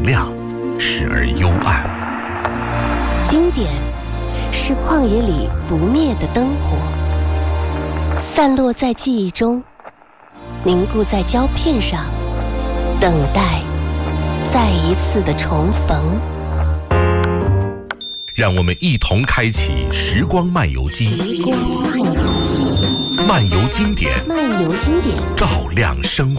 明亮，时而幽暗。 经典是旷野里不灭的灯火，散落在记忆中，凝固在胶片上，等待再一次的重逢。 让我们一同开启时光漫游机，漫游经典， 漫游经典， 照亮生活。